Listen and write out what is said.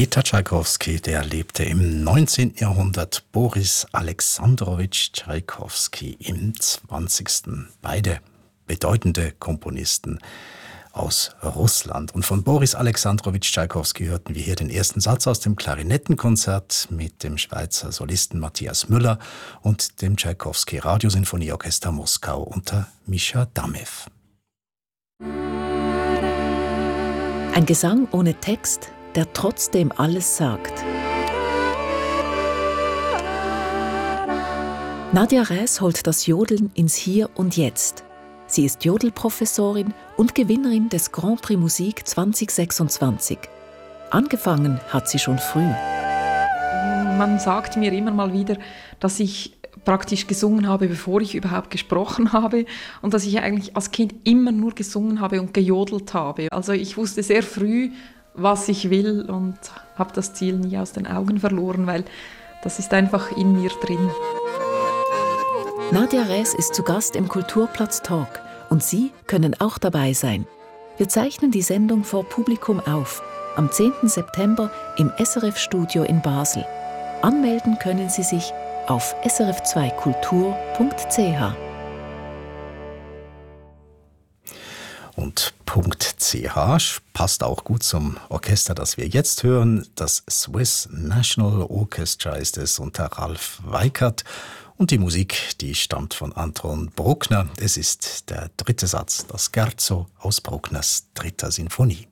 Peter Tschaikowski, der lebte im 19. Jahrhundert, Boris Alexandrowitsch Tschaikowski im 20. Beide bedeutende Komponisten aus Russland. Und von Boris Alexandrowitsch Tschaikowski hörten wir hier den ersten Satz aus dem Klarinettenkonzert mit dem Schweizer Solisten Matthias Müller und dem Tschaikowski Radiosinfonieorchester Moskau unter Mischa Damew. Ein Gesang ohne Text, der trotzdem alles sagt. Nadja Räs holt das Jodeln ins Hier und Jetzt. Sie ist Jodelprofessorin und Gewinnerin des Grand Prix Musik 2026. Angefangen hat sie schon früh. Man sagt mir immer mal wieder, dass ich praktisch gesungen habe, bevor ich überhaupt gesprochen habe und dass ich eigentlich als Kind immer nur gesungen habe und gejodelt habe. Also ich wusste sehr früh, was ich will und habe das Ziel nie aus den Augen verloren, weil das ist einfach in mir drin. Nadja Räs ist zu Gast im Kulturplatz Talk und Sie können auch dabei sein. Wir zeichnen die Sendung vor Publikum auf, am 10. September im SRF-Studio in Basel. Anmelden können Sie sich auf srf2kultur.ch. Und .ch passt auch gut zum Orchester, das wir jetzt hören. Das Swiss National Orchestra ist es unter Ralf Weikert. Und die Musik, die stammt von Anton Bruckner. Es ist der dritte Satz, das Scherzo aus Bruckners dritter Sinfonie.